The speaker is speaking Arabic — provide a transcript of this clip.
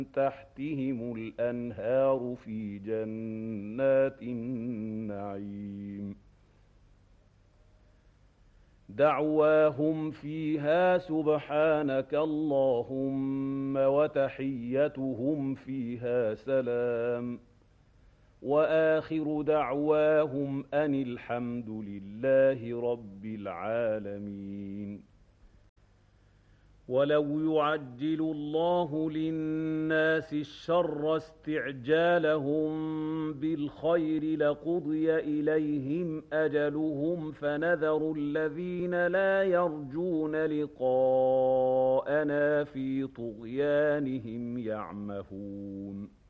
تحتهم الأنهار في جنات النعيم دعواهم فيها سبحانك اللهم وتحيتهم فيها سلام وآخر دعواهم أن الحمد لله رب العالمين ولو يعجل الله للناس الشر استعجالهم بالخير لقضي إليهم أجلهم فنذر الذين لا يرجون لقاءنا في طغيانهم يعمهون